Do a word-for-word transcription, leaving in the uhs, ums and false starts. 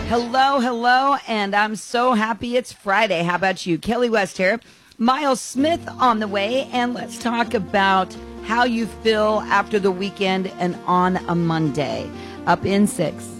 Hello, hello, and I'm so happy it's Friday. How about you? Kelly West here. Miles Smith on the way, and let's talk about how you feel after the weekend and on a Monday. Up in six.